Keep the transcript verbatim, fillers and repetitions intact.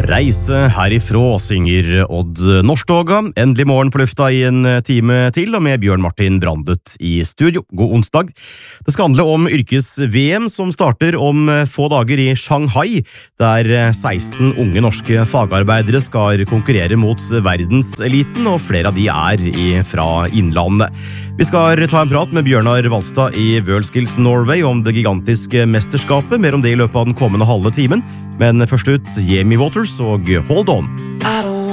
Reise herifra, synger Odd Nordstoga. Endelig morgen på lufta i en time til, og med Bjørn Martin Brandet i studio. God onsdag. Det skal handle om yrkes-V M som starter om få dager i Shanghai, der seksten unge norske fagarbeidere skal konkurrere mot verdenseliten, og flere av de er i, fra innlandet. Vi skal ta en prat med Bjørnar Valstad i WorldSkills Norway om det gigantiske mesterskapet, mer om det i løpet av den kommende halve timen. Men først ut, Jamie Waters og Hold On. I don't